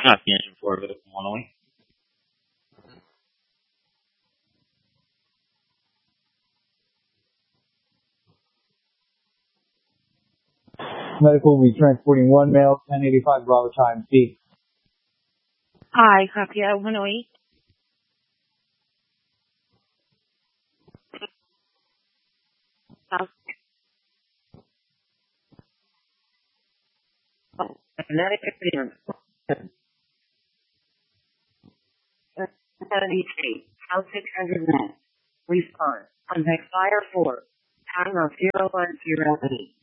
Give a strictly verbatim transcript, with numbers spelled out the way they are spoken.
Copy engine for Vehicle one oh eight. Medical will be transporting one male, ten eighty-five Bravo time C. Hi, copy at one oh eight. Medic clearance. seventy-three, South six hundred minutes. Response. Contact Fire four. Time of zero one zero eight.